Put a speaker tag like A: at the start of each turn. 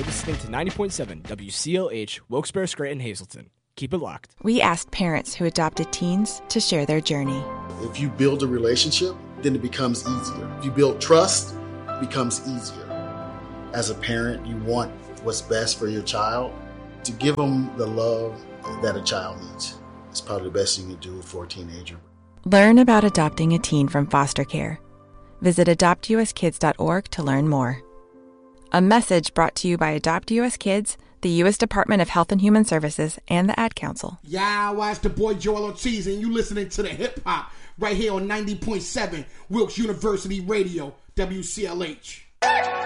A: You're listening to 90.7 WCLH, Wilkes-Barre, Scranton, Hazleton. Keep it locked.
B: We asked parents who adopted teens to share their journey.
C: If you build a relationship, then it becomes easier. If you build trust, it becomes easier. As a parent, you want what's best for your child. To give them the love that a child needs. It's probably the best thing you can do for a teenager.
B: Learn about adopting a teen from foster care. Visit adoptuskids.org to learn more. A message brought to you by Adopt US Kids, the U.S. Department of Health and Human Services, and the Ad Council.
D: Yeah, it's the boy Joel Ortiz, and you listening to the hip hop right here on 90.7 Wilkes University Radio, WCLH.